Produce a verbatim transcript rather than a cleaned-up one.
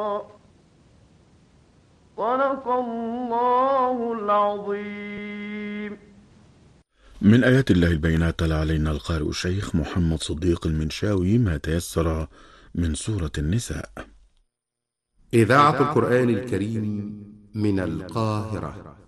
صدق الله العظيم. من آيات الله البينات تلا علينا القارئ الشيخ محمد صديق المنشاوي ما تيسر من سورة النساء. إذاعة القرآن الكريم من القاهرة.